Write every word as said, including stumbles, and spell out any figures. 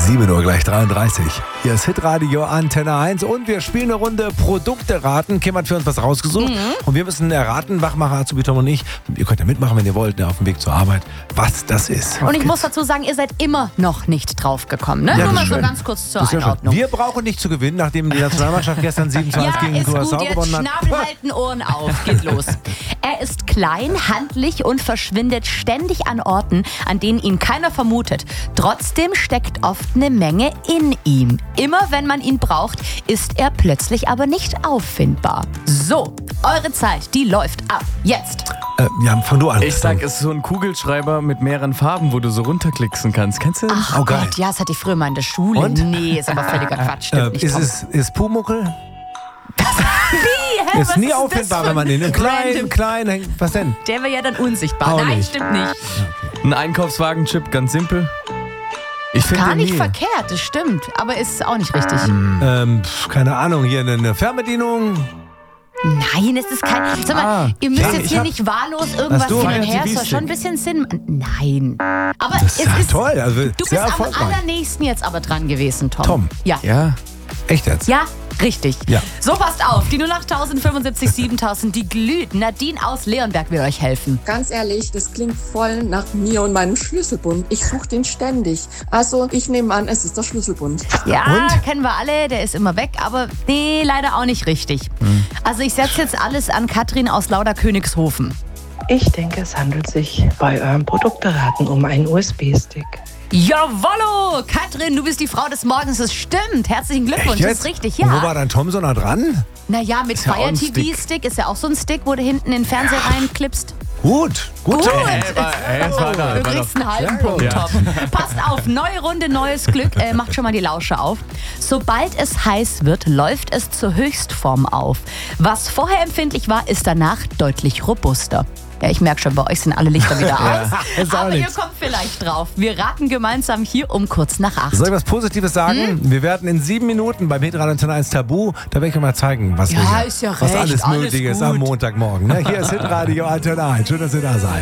sieben Uhr gleich dreiunddreißig. Hier ist Hitradio Antenne eins und wir spielen eine Runde Produkte raten. Kim hat für uns was rausgesucht mhm. und wir müssen erraten, Wachmacher, Azubi Tom und ich. Ihr könnt ja mitmachen, wenn ihr wollt, ne, auf dem Weg zur Arbeit, was das ist. Und ich muss dazu sagen, ihr seid immer noch nicht drauf gekommen. Ne? Ja, Nur mal schön. so ganz kurz zur Ja Einordnung. wir brauchen nicht zu gewinnen, nachdem die Nationalmannschaft gestern sieben zu eins Ja, gegen ist gut, Curaçao jetzt gewonnen hat. Schnabel halten, Ohren auf, geht los. Er ist klein, handlich und verschwindet ständig an Orten, an denen ihn keiner vermutet. Trotzdem steckt oft eine Menge in ihm. Immer wenn man ihn braucht, ist er plötzlich aber nicht auffindbar. So, eure Zeit, die läuft ab. Jetzt. Äh, ja, fang du an. Ich sag, es ist so ein Kugelschreiber mit mehreren Farben, wo du so runterklicksen kannst. Kennst du das? Ach Oh, geil. Gott, ja, das hatte ich früher mal in der Schule. Und? Nee, ist aber völliger Quatsch. Stimmt Äh, nicht, ist Tom. es ist Pumuckel? Wie? Hä, Ist was nie das auffindbar, für wenn man den in klein, random- klein, was denn? Der wäre ja dann unsichtbar. Auch Nein, nicht. stimmt nicht. Ein Einkaufswagen-Chip, ganz simpel. Ich finde Gar den nicht nie. verkehrt, das stimmt. Aber ist auch nicht richtig. Ähm, pf, keine Ahnung, hier eine, eine Fernbedienung. Nein, es ist kein. Sag mal, Ah, ihr müsst ja, jetzt ich hier hab- nicht wahllos irgendwas Hast du hin und einen her. Es soll T V-Stick? schon ein bisschen Sinn machen. Nein. Aber Das ist es ja ist. toll, also Du bist sehr am erfolgreich. allernächsten jetzt aber dran gewesen, Tom. Tom. Ja. Ja. Echt jetzt? Ja, richtig. Ja. So, passt auf. Die null acht fünfundsiebzig siebentausend, die glüht. Nadine aus Leonberg will euch helfen. Ganz ehrlich, das klingt voll nach mir und meinem Schlüsselbund. Ich suche den ständig. Also ich nehme an, es ist der Schlüsselbund. Ja, Und? kennen wir alle, der ist immer weg, aber nee, leider auch nicht richtig. Hm. Also ich setze jetzt alles an Katrin aus Lauderkönigshofen. Ich denke, es handelt sich bei eurem Produkteraten um einen U S B-Stick. Jawollo! Katrin, du bist die Frau des Morgens, das stimmt. Herzlichen Glückwunsch, Echt das jetzt? ist richtig, Und wo ja. war dann Tom so nah dran? Naja, mit ja auch ein Fire T V-Stick ist ja auch so ein Stick, wo du hinten in den Fernseher reinklippst. Gut, gut. Gut. Tom. Hey, war, hey, es war da, Du war kriegst doch- einen halben Sehr Punkt, gut. Tom. Passt auf, neue Runde, neues Glück. Äh, macht schon mal die Lausche auf. Sobald es heiß wird, läuft es zur Höchstform auf. Was vorher empfindlich war, ist danach deutlich robuster. Ja, ich merke schon, bei euch sind alle Lichter wieder aus. ist auch Aber ihr nichts. kommt vielleicht drauf. Wir raten gemeinsam hier um kurz nach acht. Soll ich was Positives sagen? Hm? Wir werden in sieben Minuten beim Hitradio Antenne eins Tabu, da werde ich euch mal zeigen, was, Ja, wir hier, ist ja was recht, alles alles möglich ist gut. am Montagmorgen. Ne? Hier ist Hitradio Antenne eins. Schön, dass ihr da seid.